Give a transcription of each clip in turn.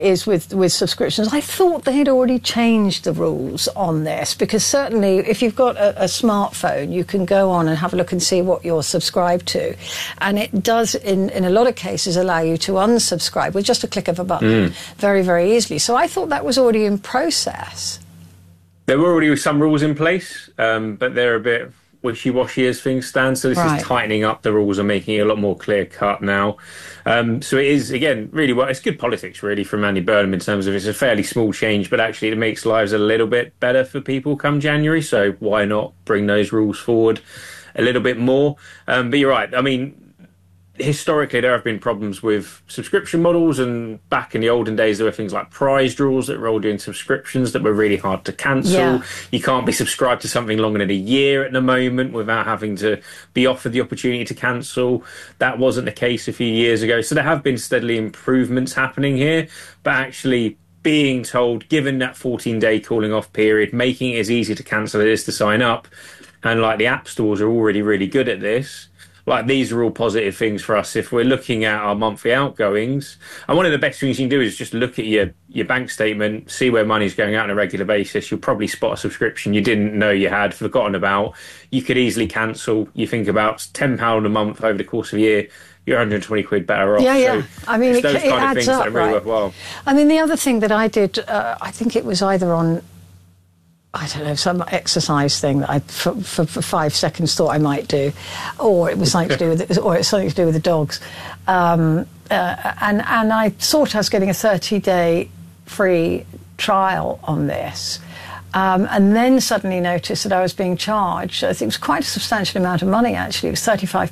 is with subscriptions. I thought they had already changed the rules on this, because certainly if you've got a smartphone, you can go on and have a look and see what you're subscribed to. And it does, in a lot of cases, allow you to unsubscribe with just a click of a button very, very easily. So I thought that was already in process. There were already some rules in place, but they're a bit wishy-washy as things stand. So this is tightening up the rules and making it a lot more clear-cut now. So it is, again, really well. It's good politics, really, from Andy Burnham in terms of it's a fairly small change, but actually it makes lives a little bit better for people come January. So why not bring those rules forward a little bit more? But you're right. I mean, historically, there have been problems with subscription models, and back in the olden days, there were things like prize draws that rolled in subscriptions that were really hard to cancel. Yeah. You can't be subscribed to something longer than a year at the moment without having to be offered the opportunity to cancel. That wasn't the case a few years ago. So there have been steadily improvements happening here, but actually being told, given that 14-day calling off period, making it as easy to cancel as it is to sign up, and like the app stores are already really good at this. Like, these are all positive things for us if we're looking at our monthly outgoings. And one of the best things you can do is just look at your bank statement, see where money's going out on a regular basis. You'll probably spot a subscription you didn't know you had, forgotten about. You could easily cancel. You think about £10 a month over the course of a year, you're 120 quid better off. Yeah. So I mean, it's those kind of things up, that are really worthwhile. I mean, the other thing that I did, I think it was either on, I don't know, some exercise thing that I, for 5 seconds, thought I might do, or it was something to do with the dogs, and I thought I was getting a 30-day free trial on this, and then suddenly noticed that I was being charged. I think it was quite a substantial amount of money. Actually, it was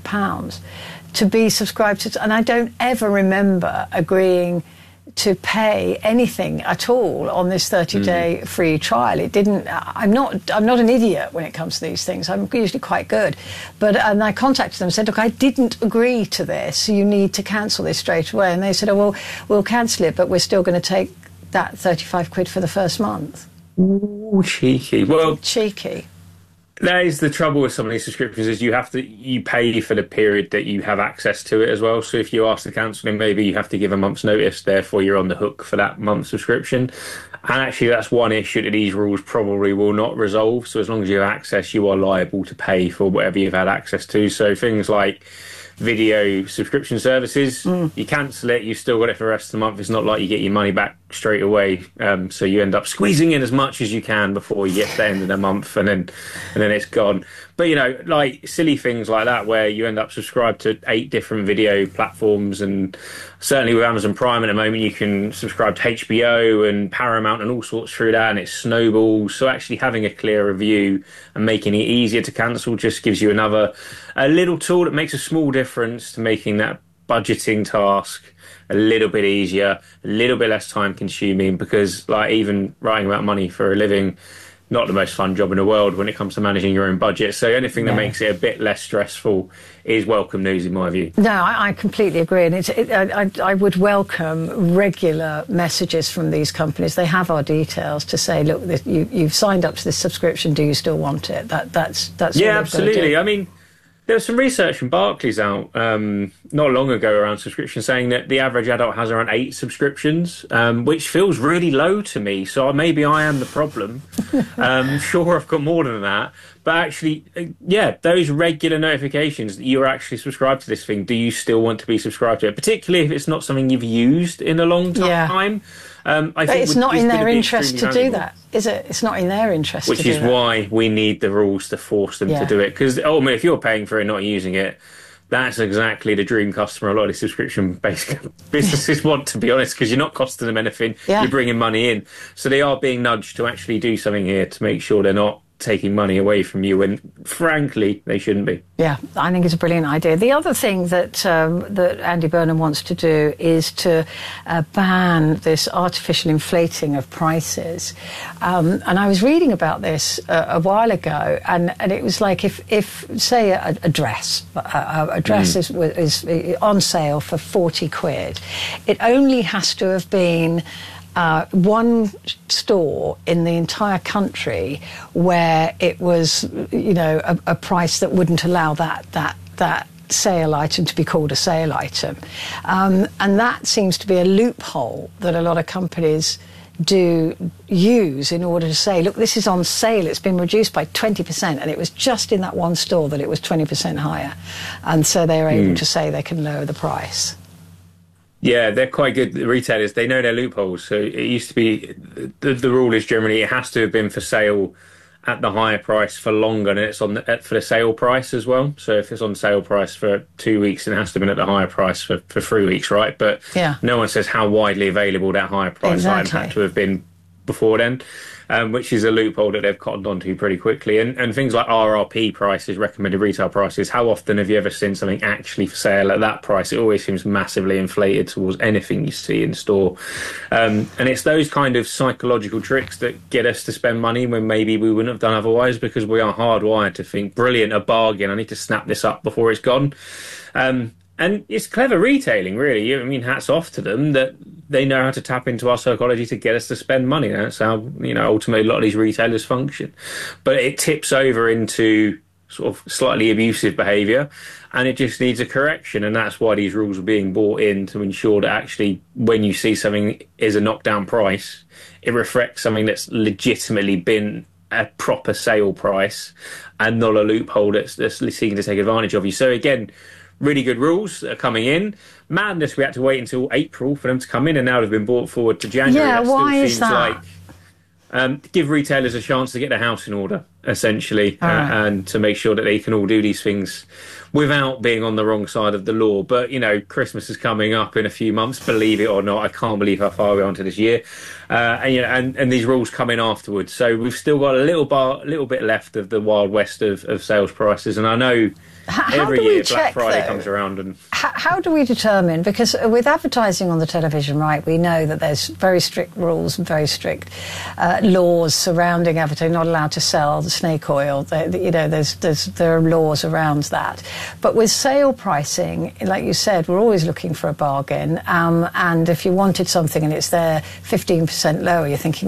£35 to be subscribed to, and I don't ever remember agreeing to pay anything at all on this 30-day free trial. It didn't. I'm not an idiot when it comes to these things. I'm usually quite good. And I contacted them and said, look, I didn't agree to this. You need to cancel this straight away. And they said, oh, well, we'll cancel it, but we're still going to take that 35 quid for the first month. Ooh, cheeky. Well, cheeky. That is the trouble with some of these subscriptions, is you pay for the period that you have access to it as well. So if you ask to cancel it, maybe you have to give a month's notice, therefore you're on the hook for that month's subscription. And actually that's one issue that these rules probably will not resolve. So as long as you have access, you are liable to pay for whatever you've had access to. So things like video subscription services, you cancel it, you've still got it for the rest of the month. It's not like you get your money back straight away, so you end up squeezing in as much as you can before you get to the end of the month, and then it's gone. But you know, like silly things like that where you end up subscribed to 8 different video platforms, and certainly with Amazon Prime at the moment you can subscribe to HBO and Paramount and all sorts through that, and it snowballs. So actually having a clear review and making it easier to cancel just gives you a little tool that makes a small difference to making that budgeting task a little bit easier, a little bit less time consuming, because like even writing about money for a living, not the most fun job in the world when it comes to managing your own budget. So anything that makes it a bit less stressful is welcome news in my view. No, I completely agree. And I would welcome regular messages from these companies. They have our details to say, look, you've signed up to this subscription. Do you still want it? That's yeah, absolutely. I mean, there was some research from Barclays out not long ago around subscriptions saying that the average adult has around 8 subscriptions, which feels really low to me. So maybe I am the problem. Sure, I've got more than that. But actually, those regular notifications that you're actually subscribed to this thing, do you still want to be subscribed to it? Particularly if it's not something you've used in a long time. I think it's not in their interest to do that, is it? It's not in their interest to do that. Which is why we need the rules to force them to do it. Because ultimately, if you're paying for it and not using it, that's exactly the dream customer a lot of these subscription-based businesses want, to be honest, because you're not costing them anything, you're bringing money in. So they are being nudged to actually do something here to make sure they're not taking money away from you, and frankly they shouldn't be. Yeah, I think it's a brilliant idea. The other thing that that Andy Burnham wants to do is to ban this artificial inflating of prices, and I was reading about this a while ago, and it was like if say a dress is on sale for 40 quid, it only has to have been one store in the entire country where it was, a price that wouldn't allow that sale item to be called a sale item. And that seems to be a loophole that a lot of companies do use in order to say, look, this is on sale, it's been reduced by 20%, and it was just in that one store that it was 20% higher. And so they're able to say they can lower the price. Yeah, they're quite good, the retailers. They know their loopholes. So it used to be, the rule is generally it has to have been for sale at the higher price for longer, and it's on for the sale price as well. So if it's on sale price for 2 weeks, it has to have been at the higher price for 3 weeks, right? But no one says how widely available that higher price item had to have been before then, which is a loophole that they've cottoned onto pretty quickly. And things like RRP prices, recommended retail prices, how often have you ever seen something actually for sale at that price? It always seems massively inflated towards anything you see in store. And it's those kind of psychological tricks that get us to spend money when maybe we wouldn't have done otherwise, because we are hardwired to think, brilliant, a bargain, I need to snap this up before it's gone. And it's clever retailing, really. I mean, hats off to them that they know how to tap into our psychology to get us to spend money. That's how, ultimately a lot of these retailers function. But it tips over into sort of slightly abusive behaviour, and it just needs a correction. And that's why these rules are being brought in, to ensure that actually when you see something is a knockdown price, it reflects something that's legitimately been a proper sale price and not a loophole that's seeking to take advantage of you. So again, really good rules that are coming in. Madness, we had to wait until April for them to come in, and now they've been brought forward to January. Yeah, why is that? Give retailers a chance to get their house in order, essentially, and to make sure that they can all do these things without being on the wrong side of the law. But, Christmas is coming up in a few months, believe it or not. I can't believe how far we're on to this year. And these rules come in afterwards. So we've still got a little bit left of the Wild West of sales prices. And I know every year Black Friday comes around. And how do we determine? Because with advertising on the television, right, we know that there's very strict rules and very strict laws surrounding advertising. Not allowed to sell the snake oil. There are laws around that. But with sale pricing, like you said, we're always looking for a bargain. And if you wanted something and it's there 15% lower, you're thinking,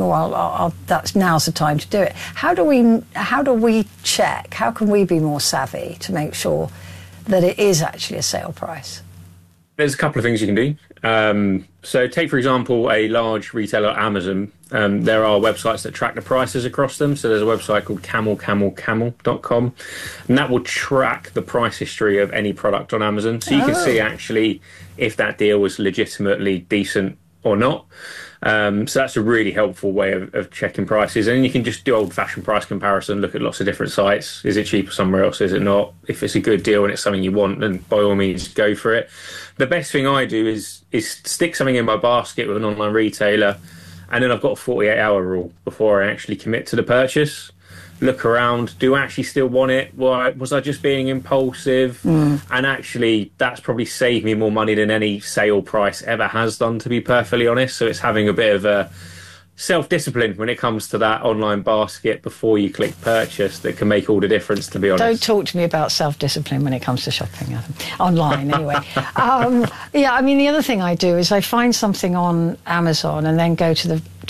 now's the time to do it. How do we check? How can we be more savvy to make sure that it is actually a sale price? There's a couple of things you can do. So take, for example, a large retailer, Amazon. There are websites that track the prices across them. So there's a website called camelcamel.com, and that will track the price history of any product on Amazon. So you can see actually if that deal was legitimately decent or not. So that's a really helpful way of checking prices. And you can just do old-fashioned price comparison, look at lots of different sites. Is it cheaper somewhere else? Is it not? If it's a good deal and it's something you want, then by all means, go for it. The best thing I do is stick something in my basket with an online retailer, and then I've got a 48-hour rule before I actually commit to the purchase. Look around, do I actually still want it? Was I just being impulsive? And actually, that's probably saved me more money than any sale price ever has done, to be perfectly honest. So it's having a bit of a self-discipline when it comes to that online basket before you click purchase that can make all the difference, to be honest. Don't talk to me about self-discipline when it comes to shopping, Adam. Online, anyway. The other thing I do is I find something on Amazon and then go to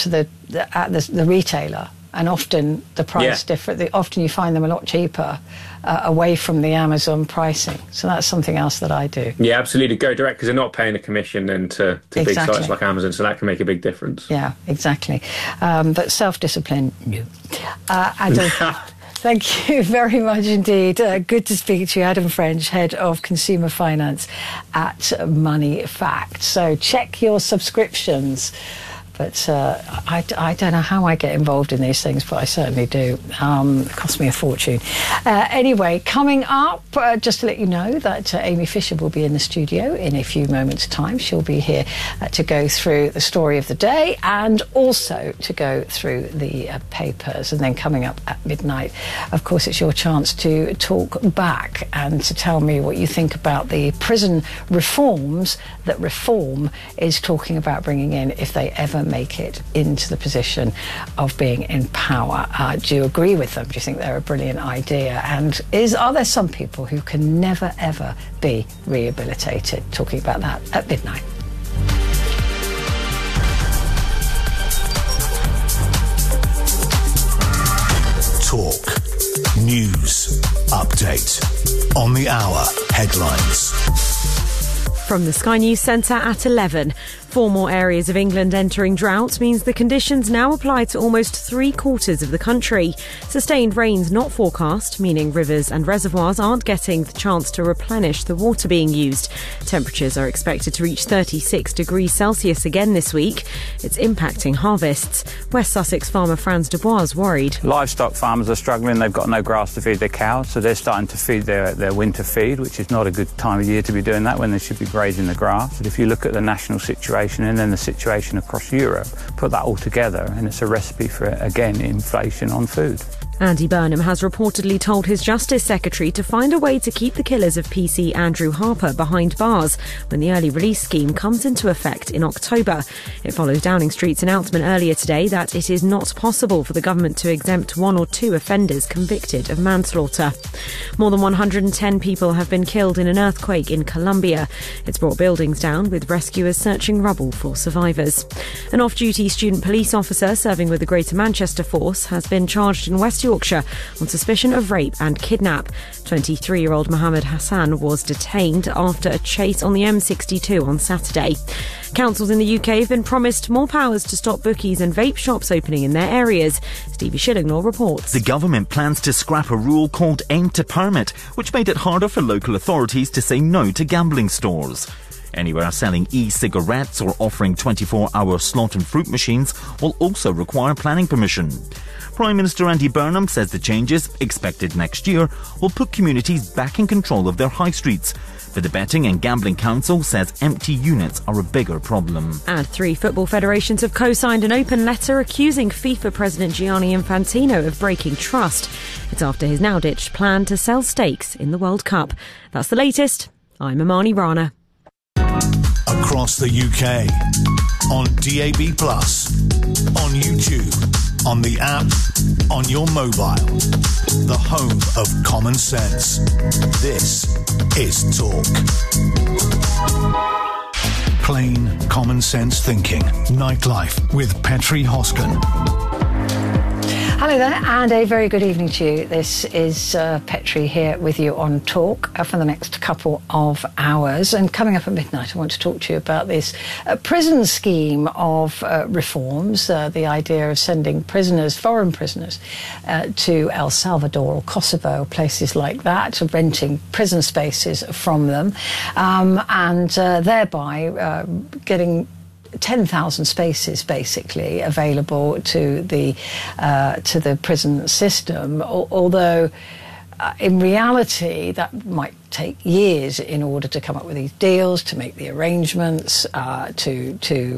the retailer. And often the price different. Often you find them a lot cheaper away from the Amazon pricing. So that's something else that I do. Yeah, absolutely. Go direct, because they're not paying a commission then to big sites like Amazon. So that can make a big difference. Yeah, exactly. But self-discipline, no. Adam, thank you very much indeed. Good to speak to you, Adam French, Head of Consumer Finance at Money Facts. So check your subscriptions. But I don't know how I get involved in these things, but I certainly do. It costs me a fortune. Anyway, coming up, just to let you know that Amy Fisher will be in the studio in a few moments' time. She'll be here to go through the story of the day and also to go through the papers. And then coming up at midnight, of course, it's your chance to talk back and to tell me what you think about the prison reforms that Reform is talking about bringing in if they ever make it into the position of being in power. Do you agree with them? Do you think they're a brilliant idea? And are there some people who can never, ever be rehabilitated? Talking about that at midnight. Talk. News. Update. On the hour. headlines. From the Sky News Centre at 11. 4 more areas of England entering drought means the conditions now apply to almost 3/4 of the country. Sustained rains not forecast, meaning rivers and reservoirs aren't getting the chance to replenish the water being used. Temperatures are expected to reach 36 degrees Celsius again this week. It's impacting harvests. West Sussex farmer Franz Dubois worried. Livestock farmers are struggling. They've got no grass to feed their cows, so they're starting to feed their winter feed, which is not a good time of year to be doing that when they should be grazing the grass. But if you look at the national situation and then the situation across Europe, put that all together and it's a recipe for, again, inflation on food. Andy Burnham has reportedly told his Justice Secretary to find a way to keep the killers of PC Andrew Harper behind bars when the early release scheme comes into effect in October. It follows Downing Street's announcement earlier today that it is not possible for the government to exempt 1 or 2 offenders convicted of manslaughter. More than 110 people have been killed in an earthquake in Colombia. It's brought buildings down, with rescuers searching rubble for survivors. An off-duty student police officer serving with the Greater Manchester Force has been charged in West Yorkshire on suspicion of rape and kidnap. 23-year-old Mohammed Hassan was detained after a chase on the M62 on Saturday. Councils in the UK have been promised more powers to stop bookies and vape shops opening in their areas. Stevie Shillinglaw reports. The government plans to scrap a rule called Aim to Permit, which made it harder for local authorities to say no to gambling stores. Anywhere selling e-cigarettes or offering 24-hour slot and fruit machines will also require planning permission. Prime Minister Andy Burnham says the changes, expected next year, will put communities back in control of their high streets. But the Betting and Gambling Council says empty units are a bigger problem. And 3 football federations have co-signed an open letter accusing FIFA President Gianni Infantino of breaking trust. It's after his now-ditched plan to sell stakes in the World Cup. That's the latest. I'm Imani Rana. Across the UK, on DAB+, on YouTube, on the app, on your mobile. The home of common sense. This is Talk. Plain common sense thinking. Nightlife with Petri Hoskin. Hello there, and a very good evening to you. This is Petri here with you on Talk for the next couple of hours. And coming up at midnight, I want to talk to you about this prison scheme of reforms, the idea of sending prisoners, foreign prisoners, to El Salvador or Kosovo, places like that, renting prison spaces from them, and thereby getting 10,000 spaces basically available to the prison system, although in reality that might take years in order to come up with these deals, to make the arrangements, to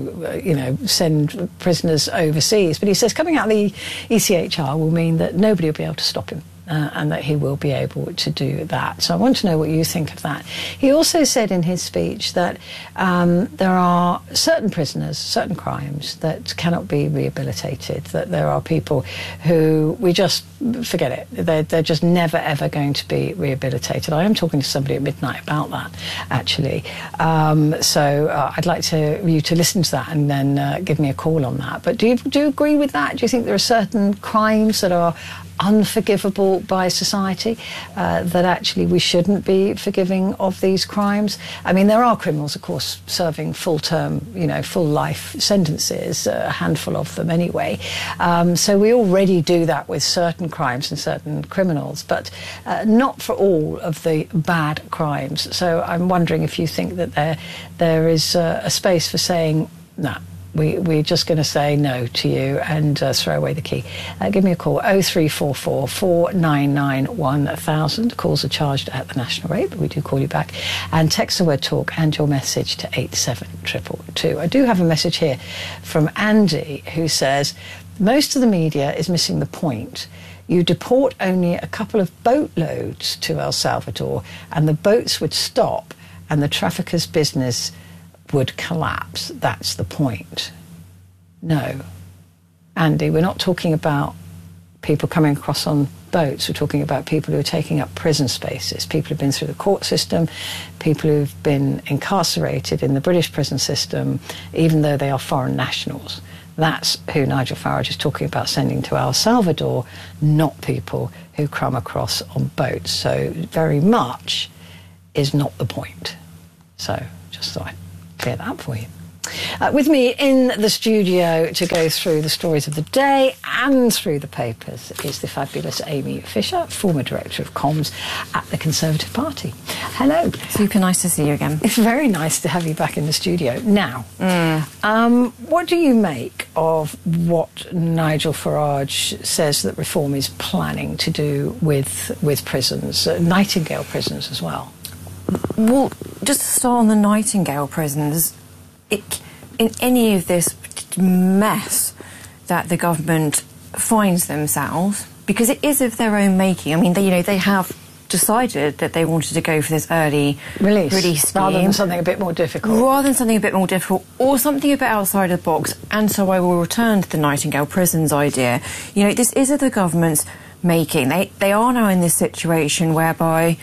send prisoners overseas. But he says coming out of the ECHR will mean that nobody will be able to stop him. And that he will be able to do that. So I want to know what you think of that. He also said in his speech that there are certain prisoners, certain crimes that cannot be rehabilitated, that there are people who we just forget it. They're just never, ever going to be rehabilitated. I am talking to somebody at midnight about that, actually. So I'd like you to listen to that and then give me a call on that. But do you agree with that? Do you think there are certain crimes that are unforgivable by society, that actually we shouldn't be forgiving of these crimes? I mean, there are criminals, of course, serving full-term, full life sentences, a handful of them anyway. So we already do that with certain crimes and certain criminals, but not for all of the bad crimes. So I'm wondering if you think that there is a space for saying, no, we're just going to say no to you and throw away the key. Give me a call, 0344 499 1000. Calls are charged at the national rate, but we do call you back. And text the word talk and your message to 87222. I do have a message here from Andy who says, most of the media is missing the point. You deport only a couple of boatloads to El Salvador and the boats would stop and the traffickers' business would collapse. That's the point. No, Andy, we're not talking about people coming across on boats. We're talking about people who are taking up prison spaces, people who've been through the court system, people who've been incarcerated in the British prison system, even though they are foreign nationals. That's who Nigel Farage is talking about sending to El Salvador, not people who come across on boats. So very much is not the point. So just thought I'd clear that for you. With me in the studio to go through the stories of the day and through the papers is the fabulous Amy Fisher, former Director of Comms at the Conservative Party. Hello. Super nice to see you again. It's very nice to have you back in the studio. Now, what do you make of what Nigel Farage says that Reform is planning to do with prisons, Nightingale prisons as well? Well, just to start on the Nightingale prisons, in any of this mess that the government finds themselves, because it is of their own making. I mean, they have decided that they wanted to go for this early release scheme. Rather than something a bit more difficult. Or something a bit outside of the box. And so I will return to the Nightingale prisons idea. This is of the government's making. They are now in this situation whereby...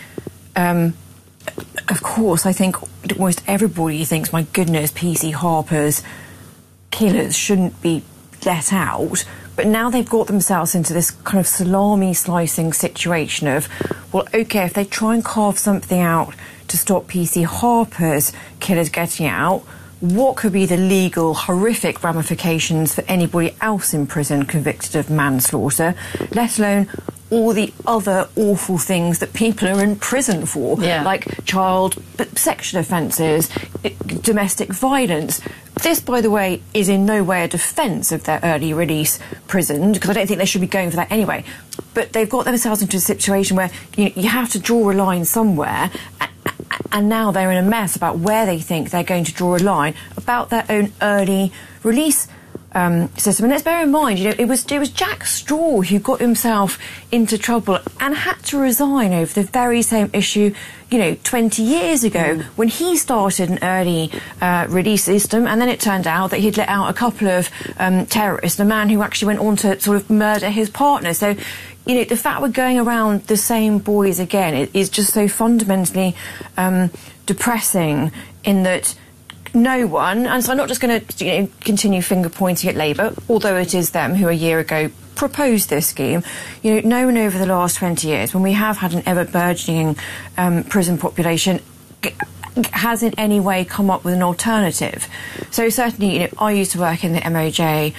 of course, I think almost everybody thinks, my goodness, PC Harper's killers shouldn't be let out. But now they've got themselves into this kind of salami-slicing situation of, well, OK, if they try and carve something out to stop PC Harper's killers getting out, what could be the legal, horrific ramifications for anybody else in prison convicted of manslaughter, let alone all the other awful things that people are in prison for, like child sexual offences, domestic violence. This, by the way, is in no way a defence of their early release prison, because I don't think they should be going for that anyway. But they've got themselves into a situation where you have to draw a line somewhere, and now they're in a mess about where they think they're going to draw a line about their own early release system. And let's bear in mind, it was Jack Straw who got himself into trouble and had to resign over the very same issue, 20 years ago when he started an early release system, and then it turned out that he'd let out a couple of terrorists, a man who actually went on to sort of murder his partner. So, the fact we're going around the same boys again is just so fundamentally depressing, in that no one, and so I'm not just going to continue finger pointing at Labour, although it is them who a year ago proposed this scheme. No one over the last 20 years, when we have had an ever burgeoning prison population, has in any way come up with an alternative. So certainly, I used to work in the MOJ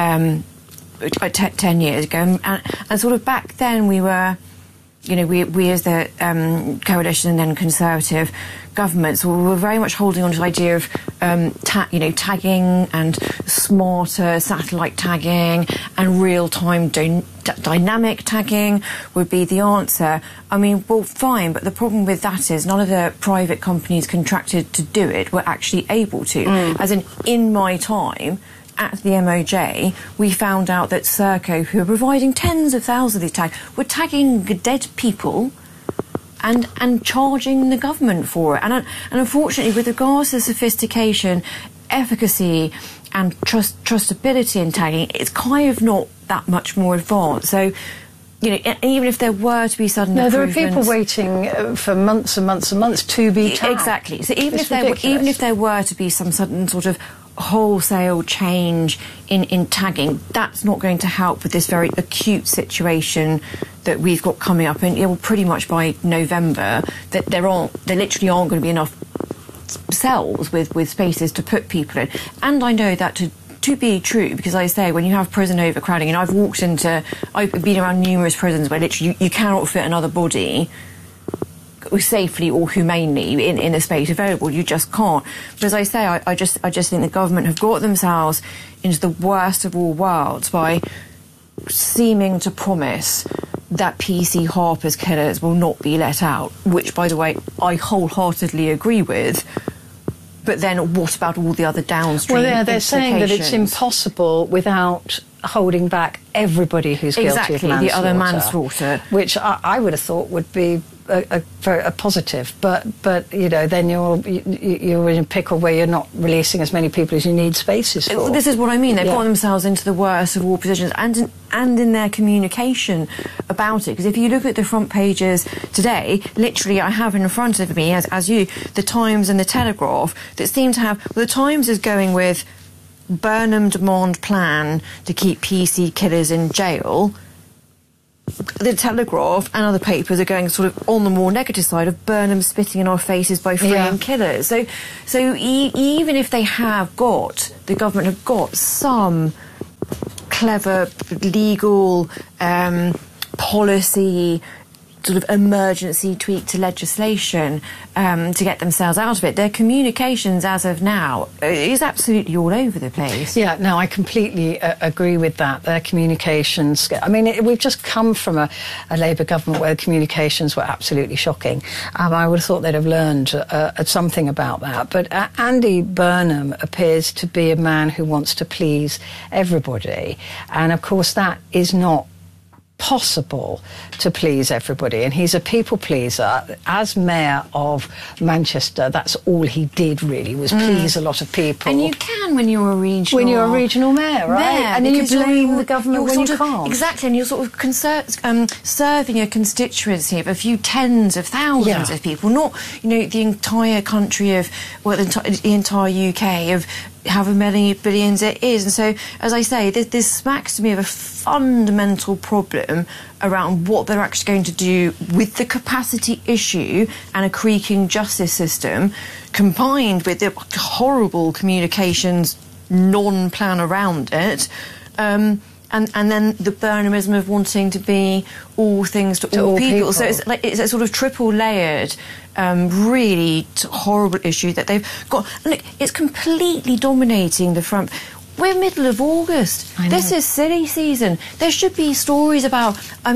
10 years ago, and sort of back then we were, we as the coalition and then Conservative governments were very much holding on to the idea of tagging and smarter satellite tagging and real-time dynamic tagging would be the answer. I mean, well, fine, but the problem with that is none of the private companies contracted to do it were actually able to. As in my time at the MOJ, we found out that Serco, who are providing tens of thousands of these tags, were tagging dead people and charging the government for it. And unfortunately, with regards to sophistication, efficacy and trustability in tagging, it's kind of not that much more advanced. So, even if there were to be sudden improvements... there are people waiting for months and months and months to be tagged. Exactly. So even if there were to be some sudden sort of wholesale change in tagging, that's not going to help with this very acute situation that we've got coming up. And it will pretty much by November that there literally aren't going to be enough cells with spaces to put people in. And I know that to be true, because I say, when you have prison overcrowding, and I've been around numerous prisons where literally you cannot fit another body safely or humanely in a space available. You just can't. But as I say, I just think the government have got themselves into the worst of all worlds by seeming to promise that PC Harper's killers will not be let out, which, by the way, I wholeheartedly agree with. But then what about all the other downstream they're saying that it's impossible without holding back everybody who's guilty of manslaughter. The other manslaughter. Which I would have thought would be a positive, but then you're in a pickle where you're not releasing as many people as you need spaces for. This is what I mean. They've got themselves into the worst of all positions, and in their communication about it. Because if you look at the front pages today, literally I have in front of me, as you, the Times and the Telegraph, that seem to have... Well, the Times is going with Burnham demand plan to keep PC killers in jail. the Telegraph and other papers are going sort of on the more negative side of Burnham spitting in our faces by freeing killers. So even if they the government have got some clever legal policy sort of emergency tweak to legislation to get themselves out of it, their communications as of now is absolutely all over the place. Yeah, no, I completely agree with that. Their communications, I mean, we've just come from a Labour government where communications were absolutely shocking. I would have thought they'd have learned something about that. But Andy Burnham appears to be a man who wants to please everybody. And of course that is not possible to please everybody, and he's a people pleaser. As mayor of Manchester, that's all he did really, was please a lot of people. And you can when you're a regional mayor, right? And then you blame the government when you can't. Exactly, and you're sort of serving a constituency of a few tens of thousands of people, not the entire country of the entire UK of however many billions it is. And so, as I say, this smacks to me of a fundamental problem around what they're actually going to do with the capacity issue and a creaking justice system, combined with the horrible communications non-plan around it. And then the Burnhamism of wanting to be all things to all people. So it's a sort of triple-layered, really horrible issue that they've got. Look, it's completely dominating the front. We're middle of August. This is silly season. There should be stories about,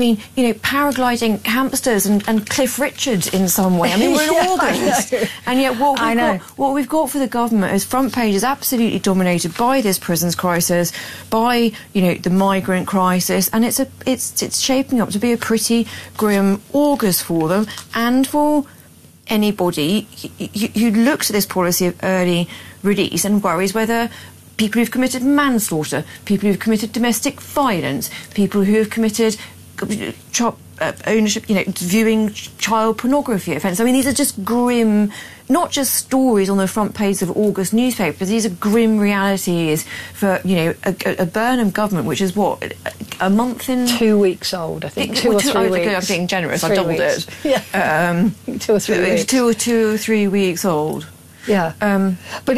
paragliding hamsters and Cliff Richards in some way. I mean, we're in August. And yet what we've got for the government is front page is absolutely dominated by this prisons crisis, by, the migrant crisis, and it's shaping up to be a pretty grim August for them and for anybody who looks at this policy of early release and worries whether people who've committed manslaughter, people who've committed domestic violence, people who have committed ownership, viewing child pornography offence. I mean, these are just grim, not just stories on the front page of August newspapers. These are grim realities for, a Burnham government, which is a month in... 2 weeks old, I think. 2 or 3 weeks. I'm being generous. I've doubled it. Yeah. 2 or 3 weeks. 2 or 3 weeks old. Yeah, but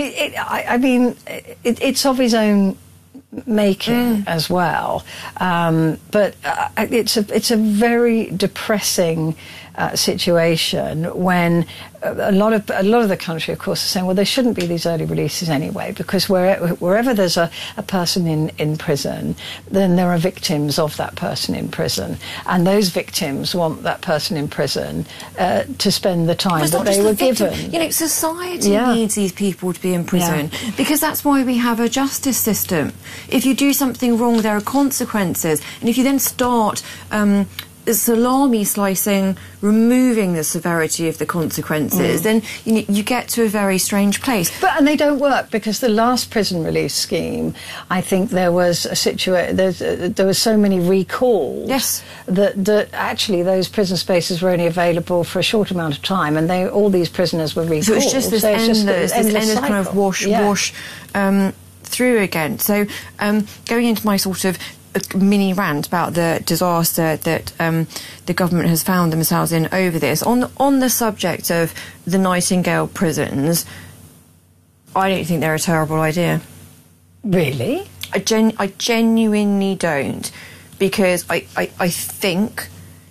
it's of his own making as well. But it's a very depressing situation when a lot of the country, of course, are saying, well, there shouldn't be these early releases anyway, because wherever there's a person in prison, then there are victims of that person in prison, and those victims want that person in prison to spend the time that they were given. Society needs these people to be in prison because that's why we have a justice system. If you do something wrong, there are consequences, and if you then start salami slicing, removing the severity of the consequences, then you get to a very strange place. And they don't work, because the last prison release scheme, I think there was a situation. There was so many recalls that actually those prison spaces were only available for a short amount of time, and all these prisoners were recalled. So it's just this endless kind of wash through again. So going into my sort of a mini rant about the disaster that the government has found themselves in over this. On the subject of the Nightingale prisons, I don't think they're a terrible idea. Really? I genuinely don't, because I think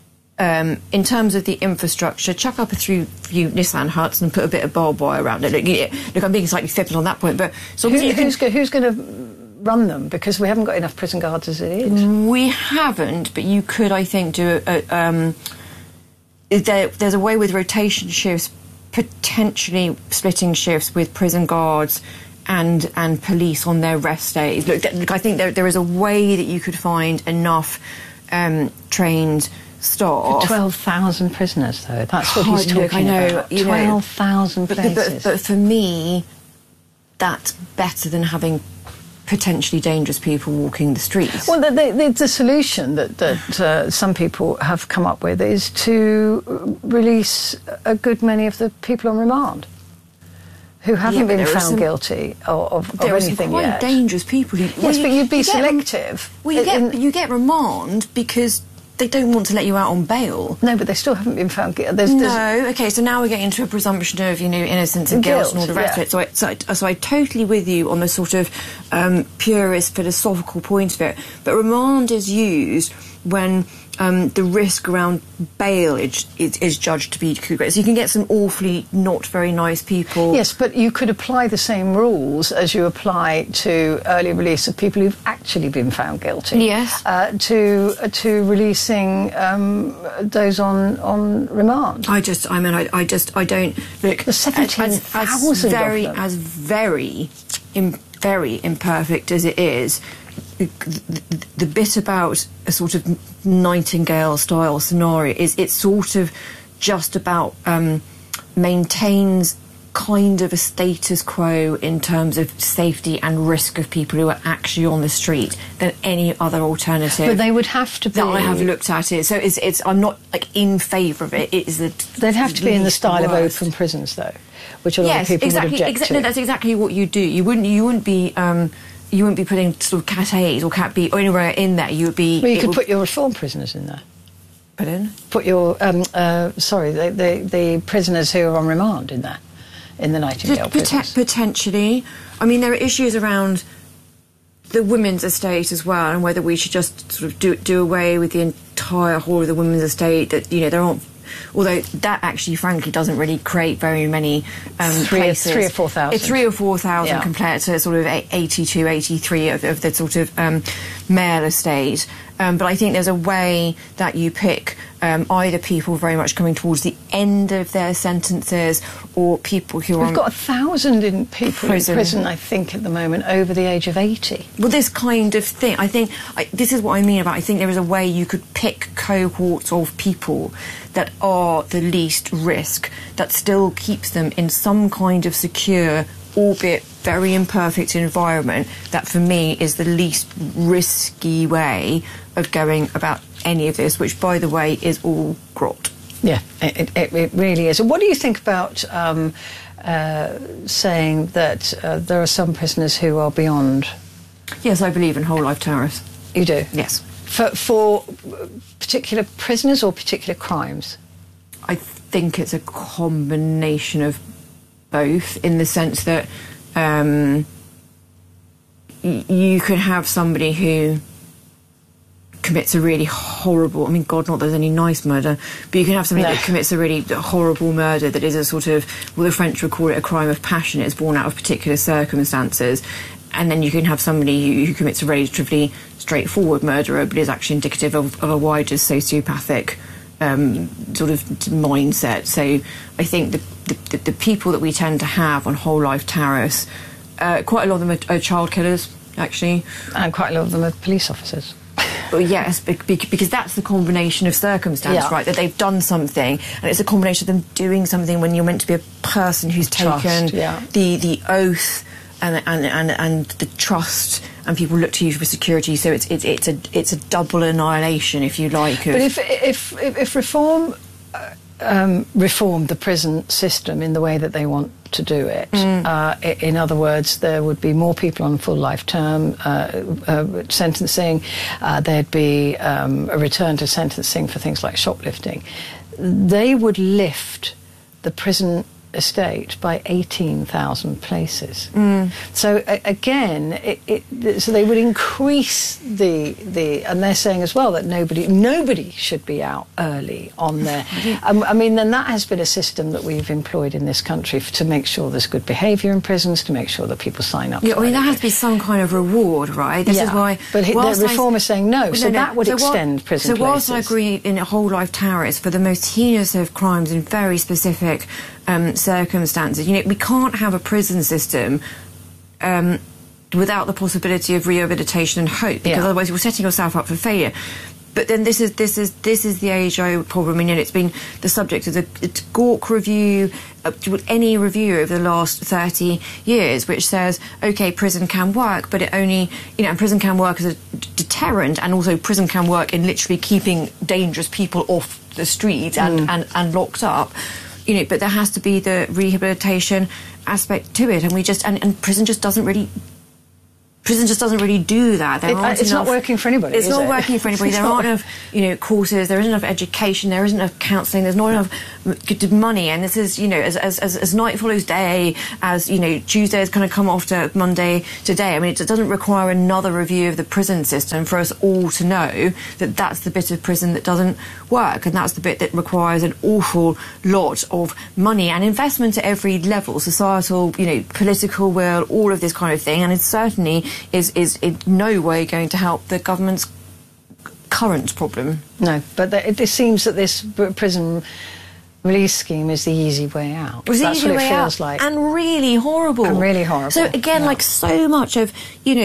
in terms of the infrastructure, chuck up a few Nissan huts and put a bit of barbed wire around it. Look, I'm being slightly flippant on that point, but who's going to run them, because we haven't got enough prison guards as it is? We haven't, but you could, I think, do there's a way with rotation shifts, potentially splitting shifts with prison guards and police on their rest days. Look, I think there is a way that you could find enough trained staff. 12,000 prisoners, though. That's what he's talking about. 12,000 places. But for me, that's better than having potentially dangerous people walking the streets. Well, the solution that some people have come up with is to release a good many of the people on remand who haven't been found guilty of anything yet. There are some quite dangerous people. Yes, but you'd be selective. You get remand because they don't want to let you out on bail. No, but they still haven't been found guilty. Okay, so now we're getting into a presumption of, innocence and guilt and all the rest of it. So I'm totally with you on the sort of purist philosophical point of it. But remand is used when the risk around bail is judged to be too great. So you can get some awfully not very nice people. Yes, but you could apply the same rules as you apply to early release of people who've actually been found guilty. Yes. To releasing those on remand. I don't look. The 17,000 very imperfect as it is. The bit about a sort of Nightingale-style scenario is it's sort of just about maintains kind of a status quo in terms of safety and risk of people who are actually on the street than any other alternative. But they would have to be. That I have looked at it, so I'm not in favour of it. They'd have to be in the style of open prisons, though, which a lot of people would object to. No, that's exactly what you do. You wouldn't be. You wouldn't be putting sort of Cat A's or Cat B or anywhere in there. You would be. Well, you could put your reform prisoners in there. Pardon? Put your the prisoners who are on remand in there, in the Nightingale prisons. Potentially. I mean, there are issues around the women's estate as well, and whether we should just sort of do away with the entire whole of the women's estate. That there aren't. Although that actually, frankly, doesn't really create very many places. 3,000 or 4,000. It's 3,000 or 4,000 compared to sort of 82, 83 of the sort of male estate. But I think there's a way that you pick either people very much coming towards the end of their sentences or people who are... We've got 1,000 people in prison, I think, at the moment, over the age of 80. Well, this kind of thing, I think, this is what I mean about, I think there is a way you could pick cohorts of people that are the least risk, that still keeps them in some kind of secure, albeit very imperfect environment, that for me is the least risky way of going about any of this, which, by the way, is all grot. Yeah, it really is. And what do you think about saying that there are some prisoners who are beyond? Yes, I believe in whole life terrorists. You do? Yes. For particular prisoners or particular crimes? I think it's a combination of both, in the sense that you could have somebody who commits a really horrible, I mean, God, not that there's any nice murder, but you can have somebody that commits a really horrible murder that is a sort of, well, the French would call it a crime of passion. It's born out of particular circumstances. And then you can have somebody who commits a relatively straightforward murder, but is actually indicative of a wider sociopathic sort of mindset. So I think the people that we tend to have on whole life terrorists, quite a lot of them are child killers, actually. And quite a lot of them are police officers. Well, yes, because that's the combination of circumstance, right? That they've done something, and it's a combination of them doing something when you're meant to be a person who's taken the oath and the trust, and people look to you for security. So it's a double annihilation, if you like. But if reform reformed the prison system in the way that they want to do it, in other words, there would be more people on full life term sentencing. There'd be a return to sentencing for things like shoplifting. They would lift the prison estate by 18,000 places. So again, so they would increase the and they're saying as well that nobody should be out early on there. I mean, then that has been a system that we've employed in this country to make sure there's good behaviour in prisons, to make sure that people sign up. Yeah, I mean, there has to be some kind of reward, right? This is why. But the reform is saying no, so that would extend prison places. So whilst I agree in a whole life terrorist for the most heinous of crimes in very specific circumstances, we can't have a prison system without the possibility of rehabilitation and hope, because otherwise you're setting yourself up for failure. But then this is the age-old problem. I mean, it's been the subject of the Gork review, any review over the last 30 years, which says, OK, prison can work, but it only, and prison can work as a deterrent, and also prison can work in literally keeping dangerous people off the streets and locked up. But there has to be the rehabilitation aspect to it, and and prison just doesn't really prison just doesn't really do that. It's not working for anybody. It's not working for anybody. There aren't enough, courses. There isn't enough education. There isn't enough counselling. There's not enough money. And this is, as night follows day, as Tuesday has kind of come after Monday today. I mean, it doesn't require another review of the prison system for us all to know that that's the bit of prison that doesn't work, and that's the bit that requires an awful lot of money and investment at every level, societal, political will, all of this kind of thing. And it's certainly is in no way going to help the government's current problem. No, but it seems that this prison release scheme is the easy way out. That's what it feels like. And really horrible. So again, like so much of,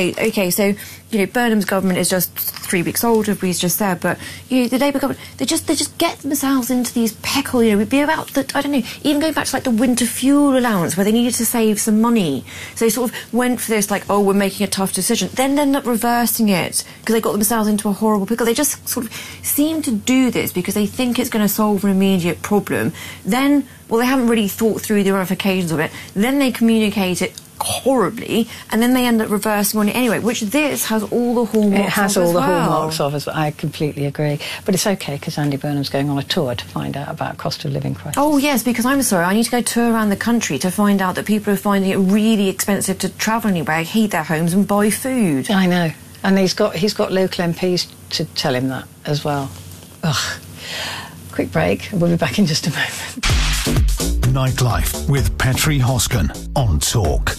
Burnham's government is just 3 weeks old, as we just said, but the Labour government, they just get themselves into these pickle. We'd be about even going back to like the winter fuel allowance, where they needed to save some money. So they sort of went for this, like, we're making a tough decision, then end up reversing it because they got themselves into a horrible pickle. They just sort of seem to do this because they think it's going to solve an immediate problem. Then, they haven't really thought through the ramifications of it. Then they communicate it horribly, and then they end up reversing on it anyway, which this has all the hallmarks of. It has all the hallmarks of us. I completely agree. But it's okay, because Andy Burnham's going on a tour to find out about cost of living crisis. Oh yes, because I'm sorry, I need to go tour around the country to find out that people are finding it really expensive to travel anywhere, heat their homes and buy food. I know. And he's got local MPs to tell him that as well. Ugh. Quick break. We'll be back in just a moment. Nightlife with Petri Hosken on Talk.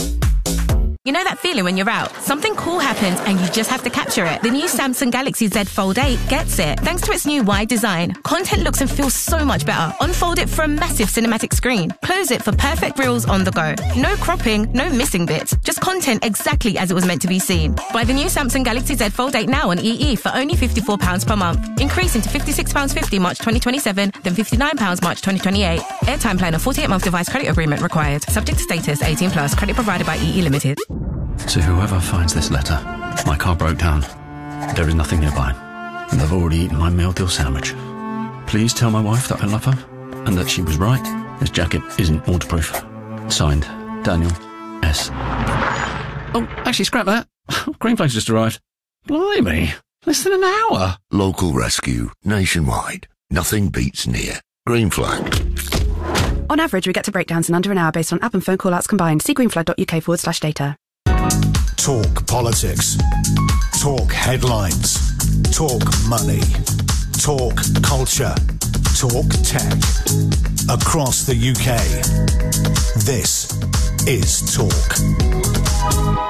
You know that feeling when you're out? Something cool happens and you just have to capture it. The new Samsung Galaxy Z Fold 8 gets it. Thanks to its new wide design, content looks and feels so much better. Unfold it for a massive cinematic screen. Close it for perfect reels on the go. No cropping, no missing bits. Just content exactly as it was meant to be seen. Buy the new Samsung Galaxy Z Fold 8 now on EE for only £54 per month. Increasing to £56.50 March 2027, then £59 March 2028. Airtime plan of 48-month device credit agreement required. Subject to status, 18+. Credit provided by EE Limited. To whoever finds this letter, my car broke down. There is nothing nearby, and I've already eaten my meal deal sandwich. Please tell my wife that I love her, and that she was right. This jacket isn't waterproof. Signed, Daniel S. Oh, actually, scrap that. Greenflake's just arrived. Blimey, less than an hour. Local rescue, nationwide. Nothing beats near. Greenflake. On average, we get to breakdowns in under an hour based on app and phone call-outs combined. See greenflag.uk/data. Talk politics. Talk headlines. Talk money. Talk culture. Talk tech. Across the UK. This is Talk.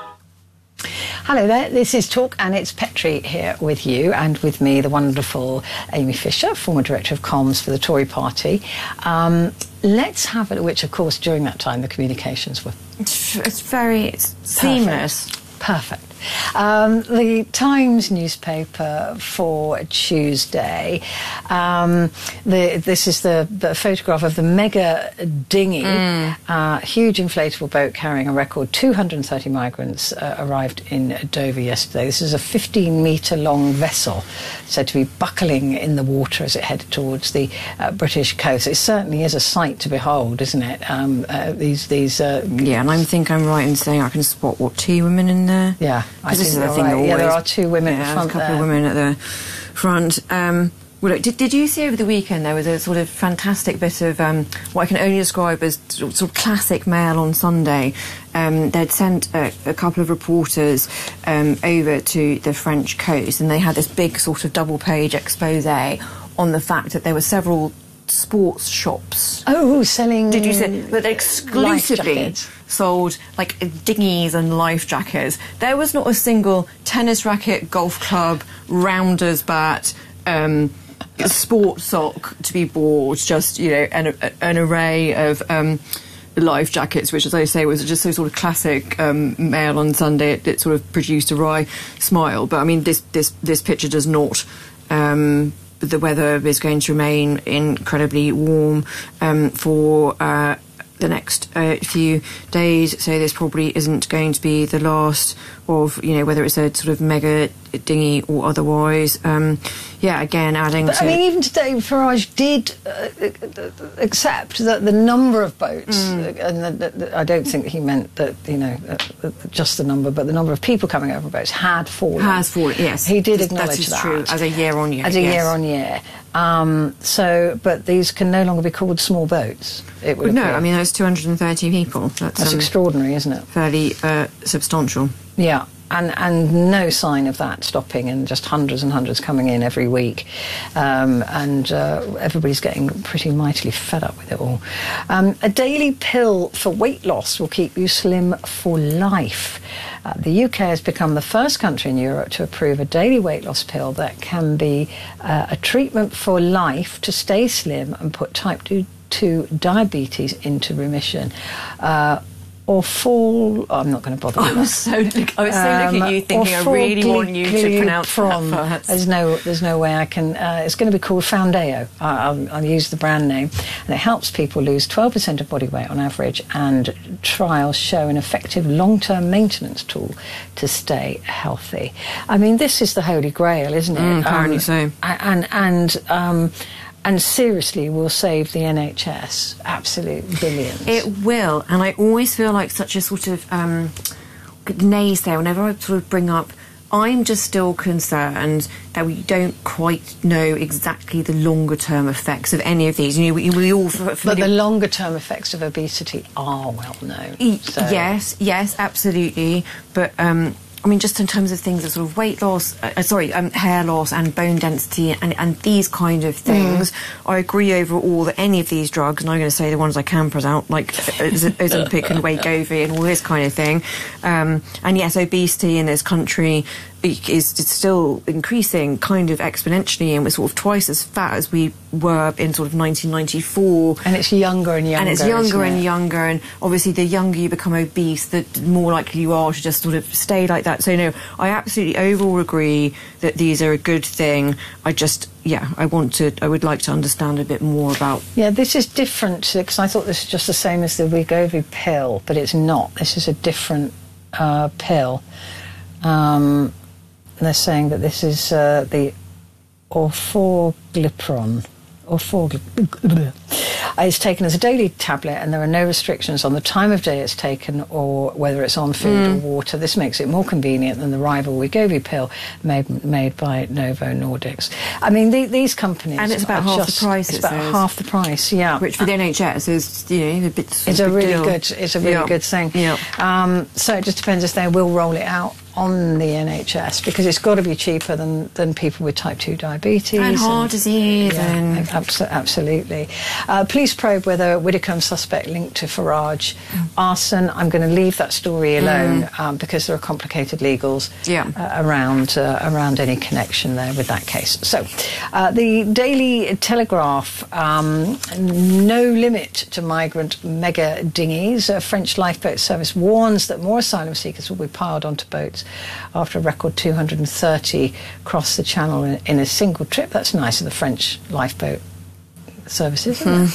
Hello there, this is Talk, and it's Petri here with you, and with me the wonderful Amy Fisher, former Director of Comms for the Tory Party. Let's have it, which of course during that time the communications were... It's very seamless. Perfect. The Times newspaper for Tuesday. This is the photograph of the mega dinghy. Huge inflatable boat carrying a record 230 migrants arrived in Dover yesterday. This is a 15-metre long vessel said to be buckling in the water as it headed towards the British coast. It certainly is a sight to behold, isn't it? Yeah, and I think I'm right in saying I can spot, 2 women in there? Yeah. This is the thing. Right. Yeah, there are 2 women at the front. A couple of women at the front. Well, look, did you see over the weekend there was a sort of fantastic bit of what I can only describe as sort of classic Mail on Sunday? They'd sent a couple of reporters over to the French coast, and they had this big sort of double-page expose on the fact that there were several sports shops. Oh, selling... Did you say? But exclusively sold, like, dinghies and life jackets. There was not a single tennis racket, golf club, rounder's bat, sports sock to be bought, just, an array of life jackets, which, as I say, was just so sort of classic Mail on Sunday. It sort of produced a wry smile. But, I mean, this picture does not... the weather is going to remain incredibly warm for the next few days, so this probably isn't going to be the last of, whether it's a sort of mega dinghy or otherwise. Again, adding but, to... I mean, even today, Farage did accept that the number of boats, and I don't think he meant that, just the number, but the number of people coming over boats had fallen. Has fallen, yes. He did acknowledge that. True, as a year on year. As a year on year. But these can no longer be called small boats. It would no, I mean, those 230 people. That's extraordinary, isn't it? Fairly substantial. Yeah. And no sign of that stopping, and just hundreds and hundreds coming in every week. Everybody's getting pretty mightily fed up with it all. A daily pill for weight loss will keep you slim for life. The UK has become the first country in Europe to approve a daily weight loss pill that can be a treatment for life to stay slim and put type 2 diabetes into remission. Or fall... Oh, I'm not going to bother with that. I was so looking at you thinking, I really want you to pronounce that first. There's no way I can... it's going to be called Foundeo. I'll use the brand name. And it helps people lose 12% of body weight on average, and trials show an effective long-term maintenance tool to stay healthy. I mean, this is the holy grail, isn't it? Apparently so. And seriously will save the NHS absolute billions. It will, and I always feel like such a sort of naysayer whenever I sort of bring up, I'm just still concerned that we don't quite know exactly the longer term effects of any of these. We all... But the longer term effects of obesity are well known. Yes, absolutely. But I mean, just in terms of things of sort of weight loss, hair loss and bone density and these kind of things, I agree overall that any of these drugs, and I'm going to say the ones I can present, like Ozempic and Wegovy and all this kind of thing, and yes, obesity in this country is still increasing kind of exponentially, and we're sort of twice as fat as we were in sort of 1994. And it's younger and younger. And it's younger and younger, and obviously the younger you become obese, the more likely you are to just sort of stay like that. So no, I absolutely overall agree that these are a good thing. I would like to understand a bit more about... Yeah, this is different, because I thought this was just the same as the Wegovy pill, but it's not. This is a different pill. They're saying that this is the orforglipron. It's taken as a daily tablet, and there are no restrictions on the time of day it's taken or whether it's on food or water. This makes it more convenient than the rival Wegovy pill made by Novo Nordisk. I mean, these companies... And it's about half the price. It's about half the price, yeah. Which for the NHS is, a bit... It's a really good thing. Yeah. So it just depends if they will roll it out on the NHS, because it's got to be cheaper than people with type 2 diabetes. And heart disease. Yeah, absolutely. Police probe whether Widdicombe suspect linked to Farage arson. I'm going to leave that story alone because there are complicated legals around any connection there with that case. So, the Daily Telegraph, no limit to migrant mega dinghies. A French lifeboat service warns that more asylum seekers will be piled onto boats after a record 230 crossed the channel in a single trip. That's nice of the French lifeboat services, isn't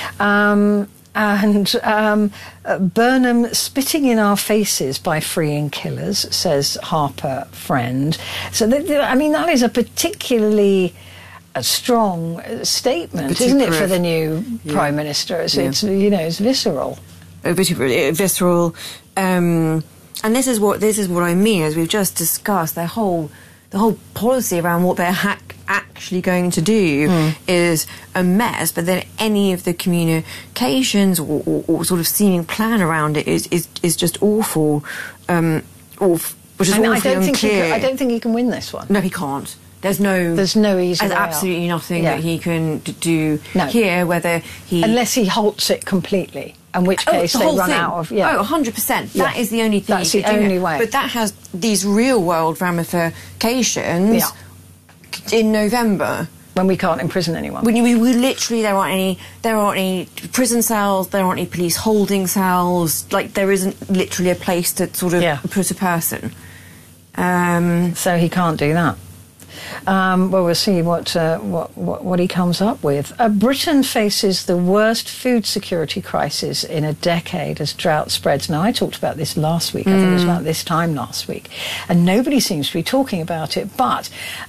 it? Burnham spitting in our faces by freeing killers, says Harper Friend. So, that is a particularly strong statement, isn't it, for the new Prime Minister? It's visceral. Visceral. And this is what I mean, as we've just discussed. The whole policy around what they're actually going to do is a mess. But then any of the communications or sort of seeming plan around it is just awful. Which is awfully unclear. I don't think he can win this one. No, he can't. There's no easy There's absolutely nothing that he can do here. Unless he halts it completely. In which case they run out of... Yeah. 100%. That is the only thing. That's the only way. But that has these real-world ramifications in November. When we can't imprison anyone. When we literally, there aren't any prison cells, there aren't any police holding cells. Like, there isn't literally a place to sort of put a person. So he can't do that. Well, we'll see what he comes up with. Britain faces the worst food security crisis in a decade as drought spreads. Now, I talked about this last week. I think it was about this time last week. And nobody seems to be talking about it. But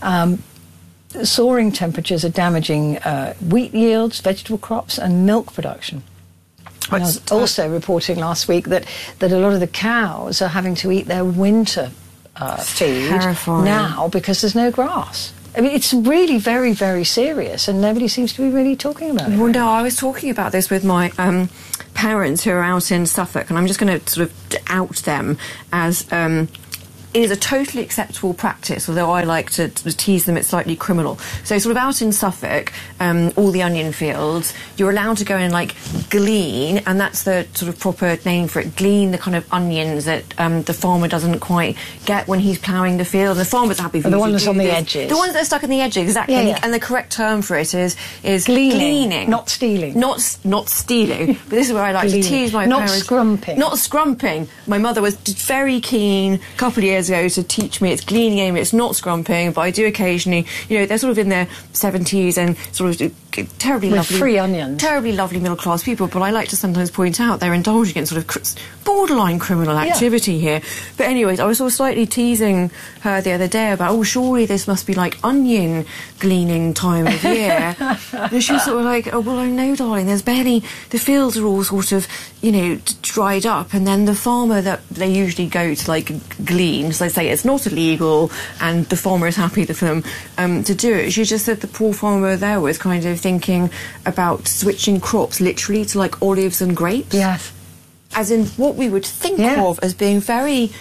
soaring temperatures are damaging wheat yields, vegetable crops and milk production. And I was also reporting last week that a lot of the cows are having to eat their winter feed now because there's no grass. I mean, it's really very, very serious, and nobody seems to be really talking about it. Well, no, I was talking about this with my parents who are out in Suffolk, and I'm just going to sort of out them as... it is a totally acceptable practice, although I like to tease them it's slightly criminal. So sort of out in Suffolk, all the onion fields, you're allowed to go and, like, glean, and that's the sort of proper name for it, glean the kind of onions that the farmer doesn't quite get when he's ploughing the field. The farmer's happy for the ones on the edges. The ones that are stuck on the edges, exactly. Yeah, yeah. And the correct term for it is gleaning. Not stealing. Not stealing. But this is where I like to tease my parents. Not scrumping. Not scrumping. My mother was very keen a couple of years ago to teach me it's gleaning aim, it's not scrumping, but I do occasionally, you know, they're sort of in their 70s and sort of terribly with lovely free onions, terribly lovely middle class people, but I like to sometimes point out they're indulging in sort of borderline criminal activity here. But anyways, I was sort of slightly teasing her the other day about, oh, surely this must be like onion gleaning time of year. And she was sort of like, oh, well, I know, darling, there's barely, the fields are all sort of, you know, dried up, and then the farmer that they usually go to, like, glean, so they say it's not illegal, and the farmer is happy for them to do it. She just said the poor farmer there was kind of thinking about switching crops literally to, like, olives and grapes. Yes. As in what we would think of as being very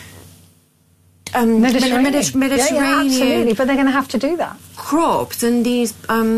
Mediterranean. Yeah, absolutely, but they're going to have to do that. Crops and these...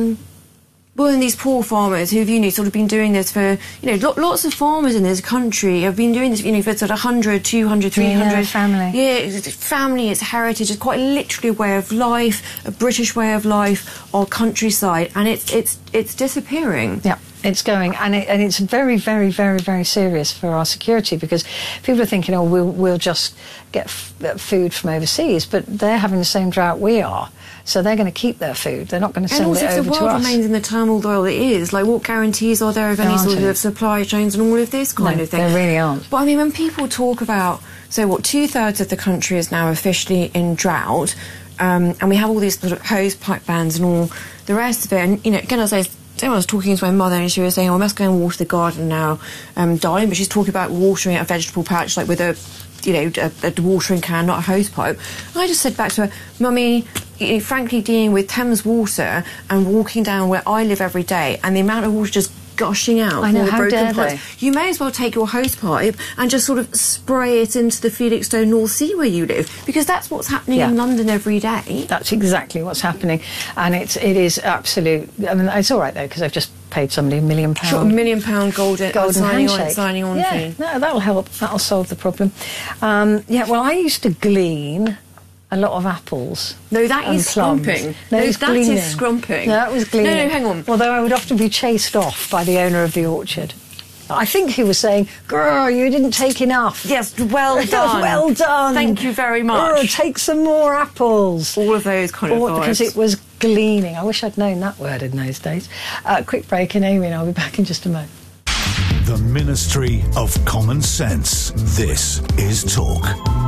well, and these poor farmers who've, you know, sort of been doing this for, you know, lots of farmers in this country have been doing this, you know, for sort of 100, 200, 300... Yeah, family. Yeah, it's family, it's heritage, it's quite literally a way of life, a British way of life, our countryside, and it's disappearing. Yeah. It's going, and it's very, very, very, very serious for our security, because people are thinking, oh, we'll just get food from overseas, but they're having the same drought we are, so they're going to keep their food. They're not going to send it over to us. And also, if the world remains in the turmoil it is, like, what guarantees are there of any sort of supply chains and all of this kind of thing? There really aren't. But I mean, when people talk about, so what, 2/3 of the country is now officially in drought, and we have all these sort of hose pipe bans and all the rest of it, and, you know, again, as I was talking to my mother, and she was saying, oh, I must go and water the garden now, darling, but she's talking about watering a vegetable patch, like with a, you know, a watering can, not a hose pipe. And I just said back to her, Mummy, you know, frankly, dealing with Thames water and walking down where I live every day, and the amount of water just gushing out. I know, from the how broken dare pipes, they? you may as well take your hose pipe and just sort of spray it into the Felixstowe North Sea where you live, because that's what's happening in London every day. That's exactly what's happening, and it is absolute. I mean, it's all right though, because I've just paid somebody £1 million. Sure, £1 million golden signing on fee. No, that'll help. That'll solve the problem. Yeah, well, I used to glean a lot of apples. No, that is scrumping. No, that is scrumping. No, that was gleaning. No, hang on. Although I would often be chased off by the owner of the orchard. I think he was saying, girl, you didn't take enough. Yes, well done. Well done. Thank you very much. Girl, take some more apples. All of those kind of vibes. Because it was gleaning. I wish I'd known that word in those days. Quick break, and Amy and I'll be back in just a moment. The Ministry of Common Sense. This is Talk.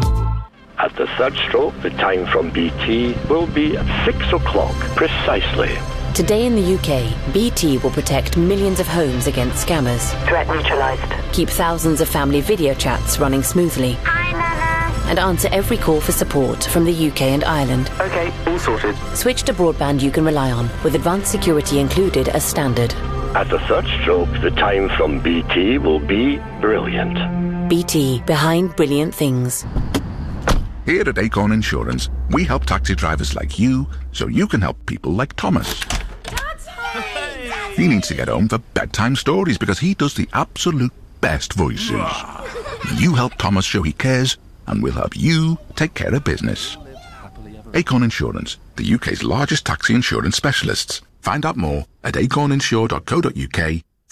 At the third stroke, the time from BT will be at 6 o'clock precisely. Today in the UK, BT will protect millions of homes against scammers. Threat neutralised. Keep thousands of family video chats running smoothly. Hi, Nana. And answer every call for support from the UK and Ireland. OK, all sorted. Switch to broadband you can rely on, with advanced security included as standard. At the third stroke, the time from BT will be brilliant. BT, behind brilliant things. Here at Acorn Insurance, we help taxi drivers like you so you can help people like Thomas. He needs to get home for bedtime stories because he does the absolute best voices. You help Thomas show he cares, and we'll help you take care of business. Acorn Insurance, the UK's largest taxi insurance specialists. Find out more at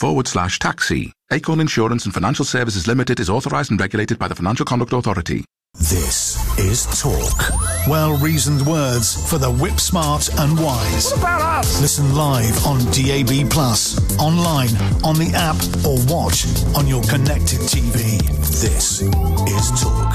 acorninsure.co.uk/taxi. Acorn Insurance and Financial Services Limited is authorised and regulated by the Financial Conduct Authority. This is Talk. Well-reasoned words for the whip-smart and wise. What about us? Listen live on DAB+, online, on the app, or watch on your connected TV. This is Talk.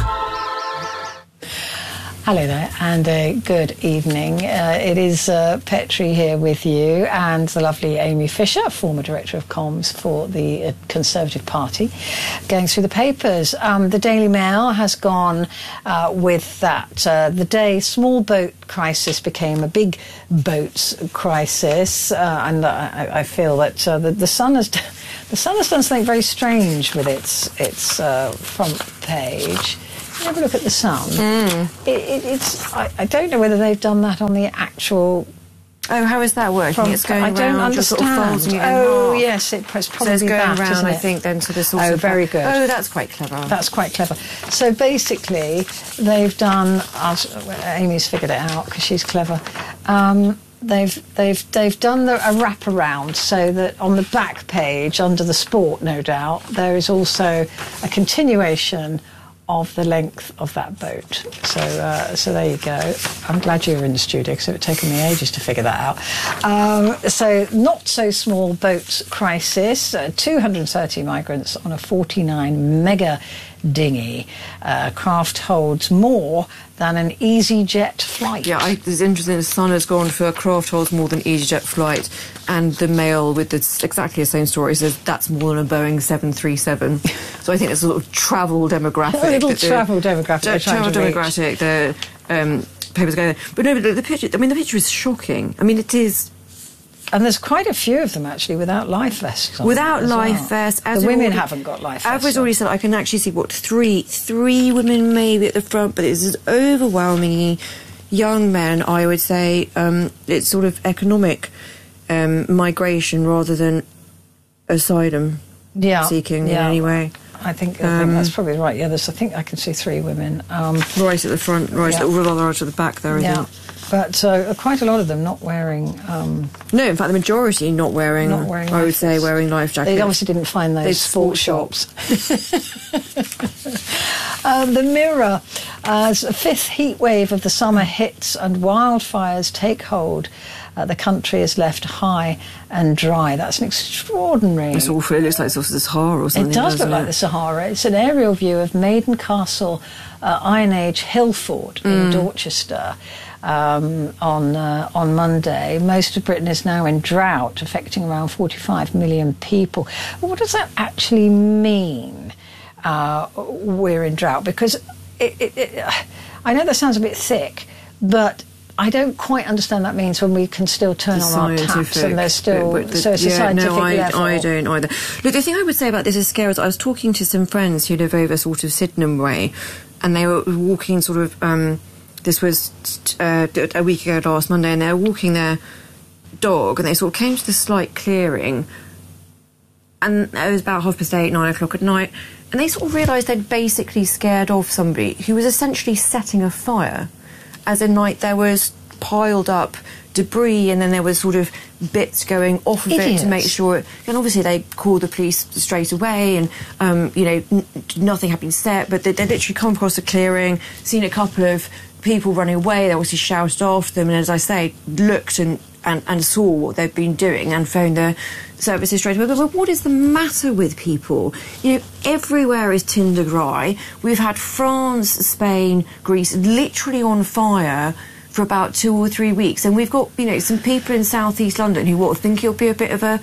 Hello there, and good evening. It is Petrie here with you, and the lovely Amy Fisher, former Director of Comms for the Conservative Party, going through the papers. The Daily Mail has gone with that. The day small boat crisis became a big boats crisis, and I feel that the Sun has done something very strange with its front page. Have a look at the Sun. I don't know whether they've done that on the actual. Oh, how is that working? It's going around. I don't understand. Sort of yes, it's probably so it's going that, around. isn't it? I think then to the sort of. Oh, very good. Oh, that's quite clever. That's quite clever. So basically, they've done. Amy's figured it out because she's clever. They've done a wraparound so that on the back page, under the sport, no doubt, there is also a continuation of the length of that boat. So there you go. I'm glad you were in the studio because it would have taken me ages to figure that out. So not so small boat crisis. 230 migrants on a 49 mega dinghy. Craft holds more than an EasyJet flight. Yeah, it's interesting. The Sun has gone for craft holds more than EasyJet flight, and the Mail with exactly the same story says that's more than a Boeing 737. So I think it's a sort of travel demographic. A little travel demographic. Travel demographic. The papers go there, but no. But the picture. I mean, the picture is shocking. I mean, it is. And there's quite a few of them, actually, without life vests on. Without life vests. The women haven't got life vests. As already said, I can actually see, three women maybe at the front, but it's overwhelmingly young men, I would say. It's sort of economic migration rather than asylum seeking in any way. I think that's probably right. Yeah, I think I can see three women. Right at the front, rather right at the back there, I think. But quite a lot of them not wearing. No, in fact, the majority not wearing. I would say wearing life jackets. They obviously didn't find those sports shops. The Mirror, as a fifth heat wave of the summer hits and wildfires take hold, the country is left high and dry. That's an extraordinary. It's awful. It looks like the Sahara or something. It does look like the Sahara. It's an aerial view of Maiden Castle, Iron Age Hillfort in Dorchester. On Monday. Most of Britain is now in drought, affecting around 45 million people. Well, what does that actually mean, we're in drought? Because I know that sounds a bit thick, but I don't quite understand that means when we can still turn on our taps and there's still... so it's a scientific level. I don't either. Look, the thing I would say about this is scary is I was talking to some friends who live over sort of Sydenham way, and they were walking sort of... this was a week ago last Monday, and they were walking their dog, and they sort of came to this slight clearing, and it was about 8:30, 9 o'clock at night, and they sort of realised they'd basically scared off somebody who was essentially setting a fire. As in, like, there was piled up debris, and then there was sort of bits going off of it to make sure. And obviously, they called the police straight away, and nothing had been set. But they'd literally come across a clearing, seen a couple of people running away. They obviously shouted after them, and as I say, looked and saw what they'd been doing and phoned the services straight away. But what is the matter with people? Everywhere is tinder dry. We've had France, Spain, Greece literally on fire for about 2 or 3 weeks, and we've got some people in South East London who think it'll be a bit of a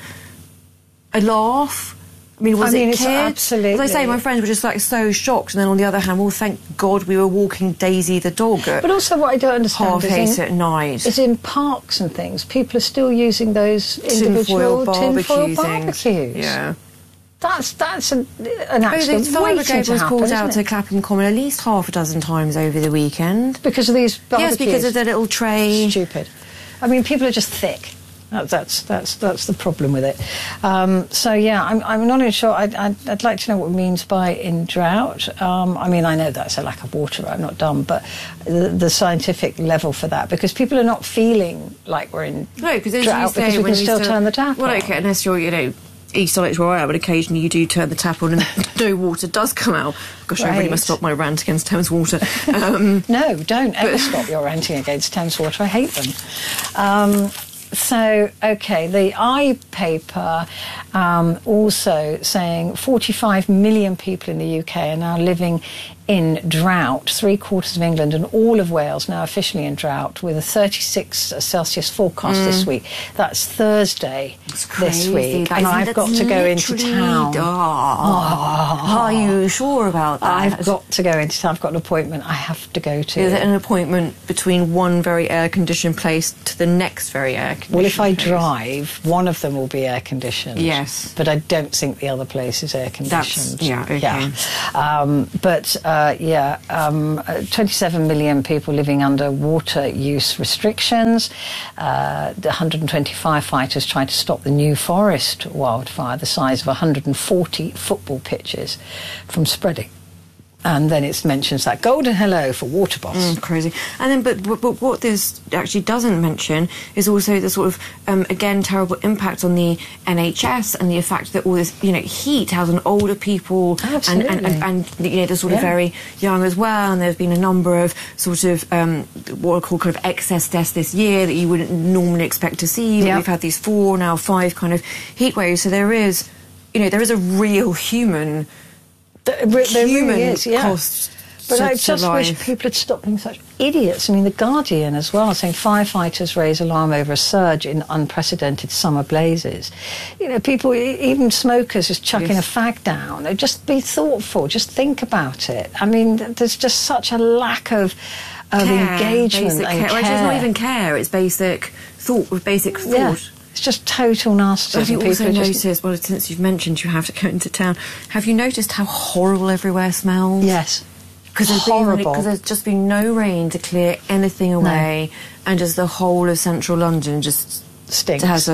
laugh. I mean, it kids? Absolutely. As I say, my friends were just so shocked, and then on the other hand, well, thank God we were walking Daisy the dog But also what I don't understand 8:30 at night. Is in parks and things, people are still using those individual tinfoil barbecues. Yeah. That's an accident. The fire brigade was called out to Clapham Common at least half a dozen times over the weekend. Because of these barbecues? Yes, because of the little tray. Stupid. I mean, people are just thick. That's the problem with it. I'm not even sure. I'd like to know what it means by in drought. I mean, I know that's a lack of water. I'm not dumb, but the scientific level for that, because people are not feeling like we're in drought because we can still turn the tap on. Well, okay, unless you're East Dulwich where I am, and occasionally you do turn the tap on and no water does come out. Gosh, I really must stop my rant against Thames Water. No, don't ever stop your ranting against Thames Water. I hate them. So, OK, the iPaper also saying 45 million people in the UK are now living in drought. 3/4 of England and all of Wales now officially in drought, with a 36 Celsius forecast this week. That's Thursday this week. And I've got to go into town. Are you sure about that? I've got to go into town. I've got an appointment I have to go to. Is it an appointment between one very air-conditioned place to the next very air-conditioned Well, if I place? drive, one of them will be air-conditioned. Yes. But I don't think the other place is air-conditioned. Okay. Yeah. 27 million people living under water use restrictions. The 120 firefighters tried to stop the New Forest wildfire, the size of 140 football pitches, from spreading. And then it mentions that golden hello for Waterboss. Crazy. And then, but what this actually doesn't mention is also the sort of, again, terrible impact on the NHS and the fact that all this, heat has on older people and they're sort of very young as well. And there's been a number of sort of what are called kind of excess deaths this year that you wouldn't normally expect to see. But we've had these 4, now 5 kind of heat waves. So there is a real human. There really is, cost. But I just wish people had stopped being such idiots. I mean, The Guardian as well, saying firefighters raise alarm over a surge in unprecedented summer blazes. People, even smokers, just chucking a fag down. Just be thoughtful, just think about it. I mean, there's just such a lack of engagement and care. Well, it's not even care, it's basic thought. Yeah. It's just total nasty. Have you also noticed, well, since you've mentioned you have to go into town, have you noticed how horrible everywhere smells? Yes. Because there's just been no rain to clear anything away, and just the whole of central London just stinks. It has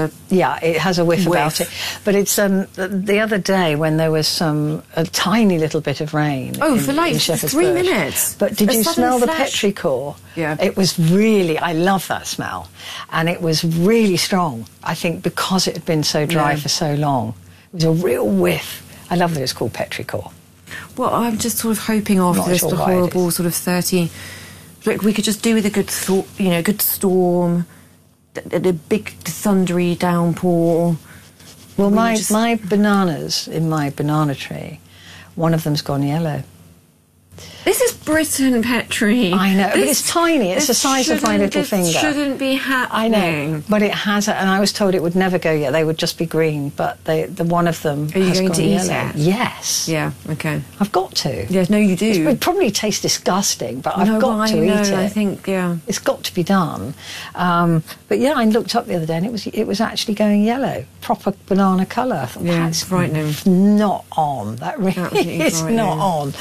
a whiff about it. But it's the other day when there was a tiny little bit of rain. For like 3 minutes. But did you smell the petrichor? Yeah. It was really, I love that smell. And it was really strong, I think, because it had been so dry for so long. It was a real whiff. I love that it's called petrichor. Well, I'm just sort of hoping after this, the horrible sort of 30... Like, we could just do with a good storm... The big thundery downpour. Well, my bananas in my banana tree, one of them's gone yellow. This is Britain, Petrie. I know, but it's tiny. It's the size of my little finger. It shouldn't be happening. I know, but it has, and I was told it would never go yet. They would just be green, but the one of them has gone yellow. Are you going to eat it? Yes. Yeah, okay. I've got to. Yes, no, you do. It would probably taste disgusting, but I've got to eat it. I think, it's got to be done. But yeah, I looked up the other day, and it was actually going yellow, proper banana colour. I thought, that's frightening. Not on. That really is not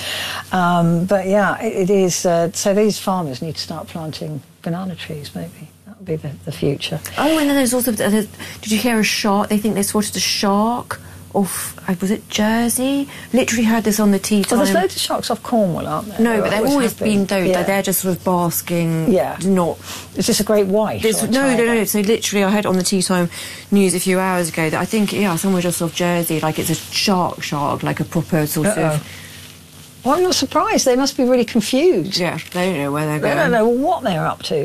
on. But yeah, it is. So these farmers need to start planting banana trees, maybe. That would be the future. Oh, and then there's also... Did you hear a shark? They think they spotted a shark off... Was it Jersey? Literally heard this on the tea time. Well, there's loads of sharks off Cornwall, aren't there? No, but they've always been those. Yeah. They're just sort of basking. Yeah. Not... Is this a great white? No. So literally, I heard on the tea time news a few hours ago that I think, somewhere just off Jersey, like it's a shark, like a proper sort of... Well, I'm not surprised. They must be really confused. Yeah, they don't know where they're going. They don't know what they're up to.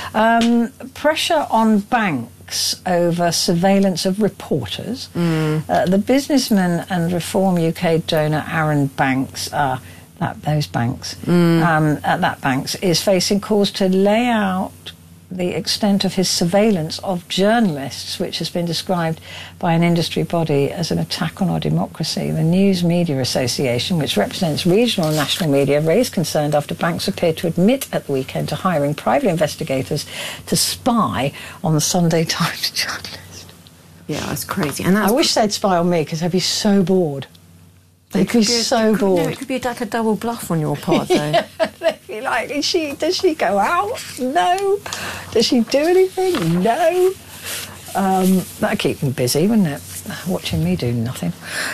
Pressure on banks over surveillance of reporters. The businessman and Reform UK donor Aaron Banks, those banks, that Banks, is facing calls to lay out the extent of his surveillance of journalists, which has been described by an industry body as an attack on our democracy. The News Media Association, which represents regional and national media, raised concern after Banks appeared to admit at the weekend to hiring private investigators to spy on the Sunday Times journalist. Yeah, that's crazy. And I wish they'd spy on me, because I'd be so bored. They'd be so bored. No, it could be like a double bluff on your part, though. Yeah, they'd be like, does she go out? No. Does she do anything? No. That'd keep them busy, wouldn't it? Watching me do nothing.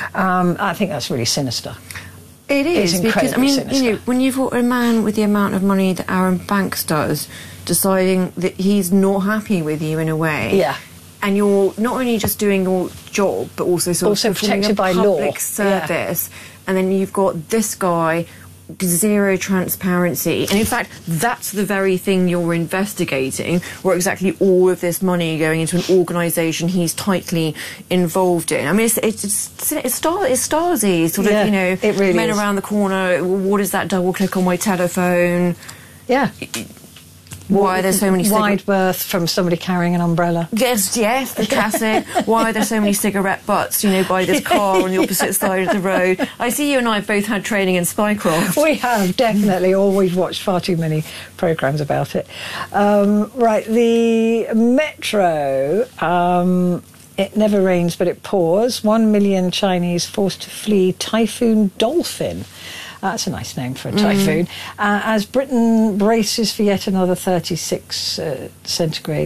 I think that's really sinister. It is, because, I mean, sinister. When you've got a man with the amount of money that Aaron Banks does, deciding that he's not happy with you in a way... Yeah. and you're not only just doing your job, but also also protected by law, public service. And then you've got this guy, zero transparency, and in fact that's the very thing you're investigating, where exactly all of this money going into an organisation he's tightly involved in. I mean, it's Stasi sort of, you know, it really men is. around the corner. What is that double click on my telephone? Yeah. Why are there so many wide berth from somebody carrying an umbrella? Yes, the classic. Why are there so many cigarette butts, you know, by this car on the opposite side of the road? I see you and I have both had training in spycraft. We have, definitely, or we've watched far too many programmes about it. Right, the Metro, it never rains but it pours. 1 million Chinese forced to flee Typhoon Dolphin. That's a nice name for a typhoon. As Britain braces for yet another 36 centigrade